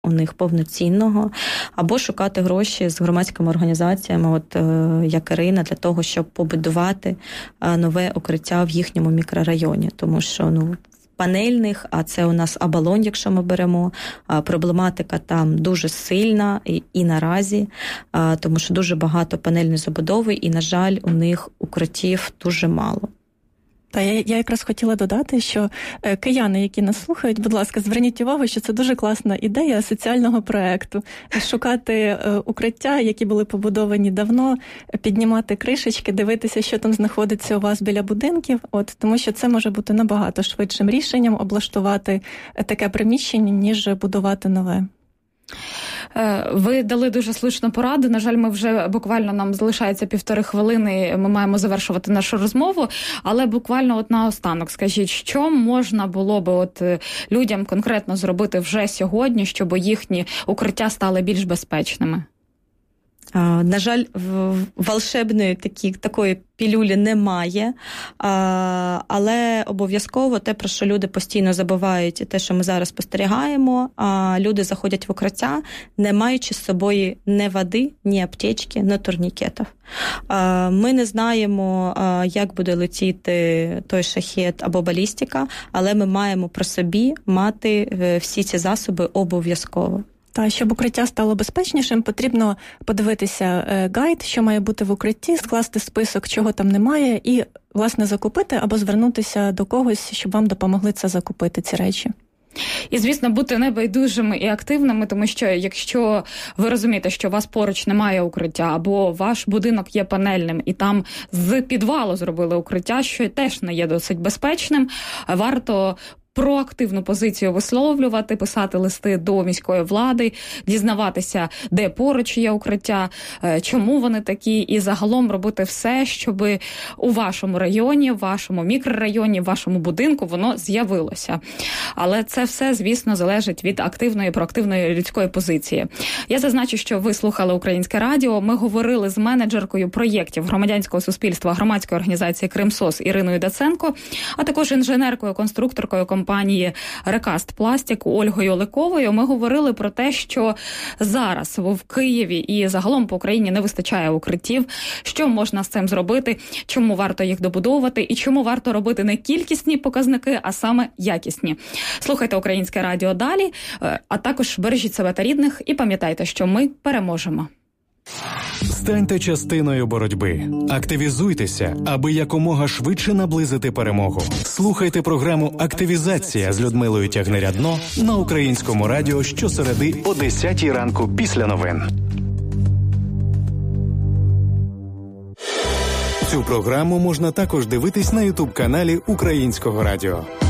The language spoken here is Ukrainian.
у них повноцінного, або шукати гроші з громадськими організаціями, от як Ірина, для того, щоб побудувати нове укриття в їхньому мікрорайоні. Тому що, панельних, а це у нас Оболонь, якщо ми беремо, проблематика там дуже сильна і наразі, тому що дуже багато панельної забудови і, на жаль, у них укриттів дуже мало. Та я якраз хотіла додати, що кияни, які нас слухають, будь ласка, зверніть увагу, що це дуже класна ідея соціального проекту. Шукати укриття, які були побудовані давно, піднімати кришечки, дивитися, що там знаходиться у вас біля будинків, тому що це може бути набагато швидшим рішенням облаштувати таке приміщення, ніж будувати нове. Ви дали дуже слушну пораду. На жаль, ми вже буквально, нам залишається 1,5 хвилини, ми маємо завершувати нашу розмову, але буквально наостанок скажіть, що можна було би людям конкретно зробити вже сьогодні, щоб їхні укриття стали більш безпечними? На жаль, волшебної такої пілюлі немає, але обов'язково те, про що люди постійно забувають, і те, що ми зараз спостерігаємо, люди заходять в укриття, не маючи з собою ні води, ні аптечки, ні турнікетів. Ми не знаємо, як буде летіти той шахет або балістика, але ми маємо при собі мати всі ці засоби обов'язково. Та, щоб укриття стало безпечнішим, потрібно подивитися гайд, що має бути в укритті, скласти список, чого там немає, і, власне, закупити або звернутися до когось, щоб вам допомогли це закупити, ці речі. І, звісно, бути небайдужими і активними, тому що якщо ви розумієте, що у вас поруч немає укриття, або ваш будинок є панельним, і там з підвалу зробили укриття, що теж не є досить безпечним, варто проактивну позицію висловлювати, писати листи до міської влади, дізнаватися, де поруч є укриття, чому вони такі, і загалом робити все, щоб у вашому районі, в вашому мікрорайоні, в вашому будинку воно з'явилося. Але це все, звісно, залежить від активної, проактивної людської позиції. Я зазначу, що ви слухали Українське радіо. Ми говорили з менеджеркою проєктів громадянського суспільства громадської організації «Кримсос» Іриною Даценко, а також інженеркою, конструкторкою компанії «Рекаст Пластик» Ольгою Ликовою. Ми говорили про те, що зараз в Києві і загалом по Україні не вистачає укриттів, що можна з цим зробити, чому варто їх добудовувати і чому варто робити не кількісні показники, а саме якісні. Слухайте Українське радіо далі, а також бережіть себе та рідних і пам'ятайте, що ми переможемо. Станьте частиною боротьби. Активізуйтеся, аби якомога швидше наблизити перемогу. Слухайте програму «Активізація» з Людмилою Тягнирядно на Українському радіо щосереди о 10-й ранку після новин. Цю програму можна також дивитись на YouTube-каналі Українського радіо.